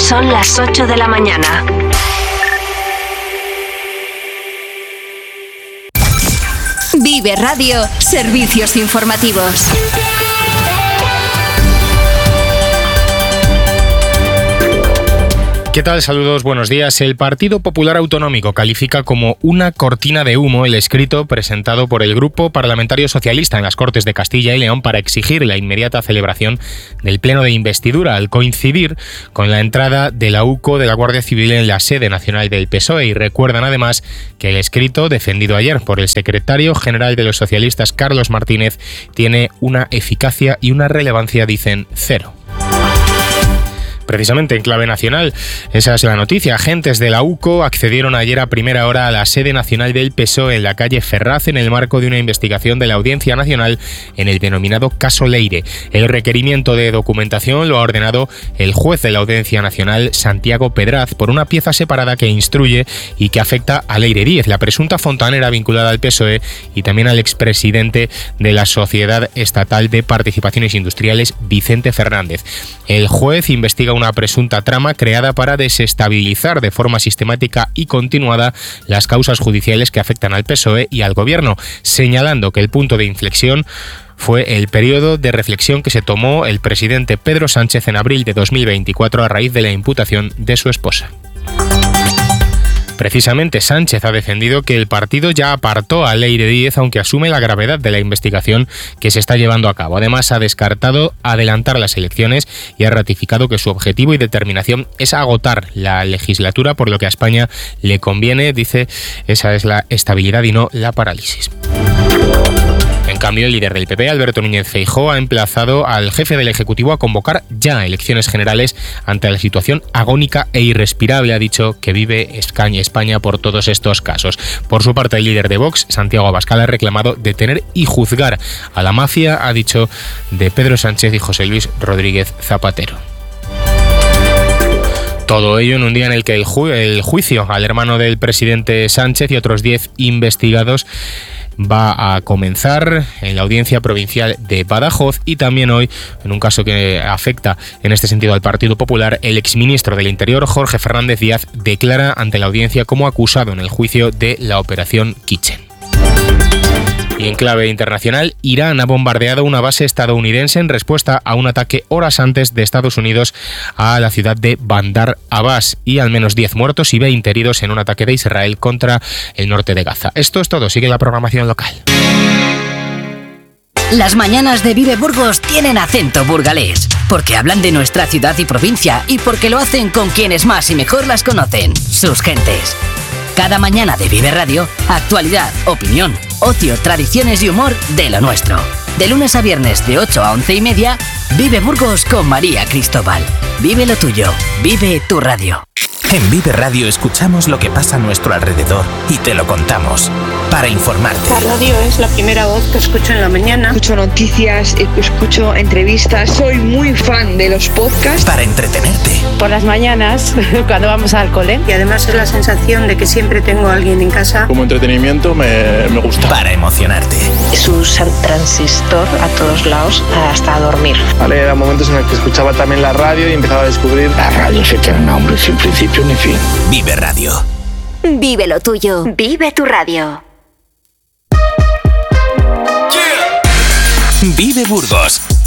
Son las 8 de la mañana. Vive Radio, servicios informativos. ¿Qué tal? Saludos, buenos días. El Partido Popular Autonómico califica como una cortina de humo el escrito presentado por el Grupo Parlamentario Socialista en las Cortes de Castilla y León para exigir la inmediata celebración del pleno de investidura, al coincidir con la entrada de la UCO de la Guardia Civil en la sede nacional del PSOE. Y recuerdan además que el escrito, defendido ayer por el secretario general de los socialistas, Carlos Martínez, tiene una eficacia y una relevancia, dicen, cero. Precisamente en clave nacional, esa es la noticia. Agentes de la UCO accedieron ayer a primera hora a la sede nacional del PSOE en la calle Ferraz en el marco de una investigación de la Audiencia Nacional en el denominado caso Leire. El requerimiento de documentación lo ha ordenado el juez de la Audiencia Nacional, Santiago Pedraz, por una pieza separada que instruye y que afecta a Leire Díez, la presunta fontanera vinculada al PSOE, y también al expresidente de la Sociedad Estatal de Participaciones Industriales, Vicente Fernández. El juez investiga una presunta trama creada para desestabilizar de forma sistemática y continuada las causas judiciales que afectan al PSOE y al Gobierno, señalando que el punto de inflexión fue el periodo de reflexión que se tomó el presidente Pedro Sánchez en abril de 2024 a raíz de la imputación de su esposa. Precisamente Sánchez ha defendido que el partido ya apartó a Leire Díez, aunque asume la gravedad de la investigación que se está llevando a cabo. Además, ha descartado adelantar las elecciones y ha ratificado que su objetivo y determinación es agotar la legislatura, por lo que a España le conviene, dice, esa es la estabilidad y no la parálisis. En cambio, el líder del PP, Alberto Núñez Feijóo, ha emplazado al jefe del Ejecutivo a convocar ya elecciones generales ante la situación agónica e irrespirable, ha dicho, que vive España por todos estos casos. Por su parte, el líder de Vox, Santiago Abascal, ha reclamado detener y juzgar a la mafia, ha dicho, de Pedro Sánchez y José Luis Rodríguez Zapatero. Todo ello en un día en el que el juicio al hermano del presidente Sánchez y otros 10 investigados va a comenzar en la Audiencia Provincial de Badajoz, y también hoy, en un caso que afecta en este sentido al Partido Popular, el exministro del Interior, Jorge Fernández Díaz, declara ante la audiencia como acusado en el juicio de la Operación Kitchen. Y en clave internacional, Irán ha bombardeado una base estadounidense en respuesta a un ataque horas antes de Estados Unidos a la ciudad de Bandar Abbas, y al menos 10 muertos y 20 heridos en un ataque de Israel contra el norte de Gaza. Esto es todo, sigue la programación local. Las mañanas de Vive Burgos tienen acento burgalés, porque hablan de nuestra ciudad y provincia y porque lo hacen con quienes más y mejor las conocen, sus gentes. Cada mañana de Vive Radio, actualidad, opinión, ocio, tradiciones y humor de lo nuestro. De lunes a viernes de 8 a 11:30, Vive Burgos con María Cristóbal. Vive lo tuyo, vive tu radio. En Vive Radio escuchamos lo que pasa a nuestro alrededor y te lo contamos para informarte. La radio es la primera voz que escucho en la mañana. Escucho noticias, escucho entrevistas. Soy muy fan de los podcasts. Para entretenerte. Por las mañanas, cuando vamos al cole. Y además es la sensación de que siempre tengo a alguien en casa. Como entretenimiento me gusta. Para emocionarte. Es un transistor a todos lados hasta dormir. Vale, eran momentos en el que escuchaba también la radio y empezaba a descubrir. La radio es eterna, hombre, sin principio ni fin. Vive Radio. Vive lo tuyo, vive tu radio. Vive Burgos